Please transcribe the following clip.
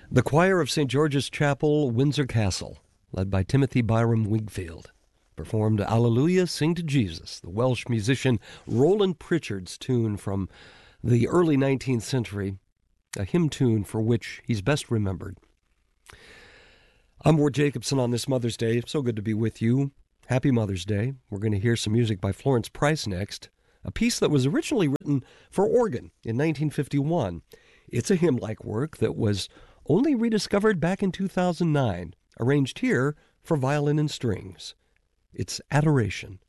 The choir of St. George's Chapel, Windsor Castle, led by Timothy Byram Wingfield, performed Alleluia, Sing to Jesus, the Welsh musician Roland Pritchard's tune from the early 19th century, a hymn tune for which he's best remembered. I'm Ward Jacobson on this Mother's Day. So good to be with you. Happy Mother's Day. We're going to hear some music by Florence Price next, a piece that was originally written for organ in 1951. It's a hymn-like work that was only rediscovered back in 2009, arranged here for violin and strings. It's Adoration.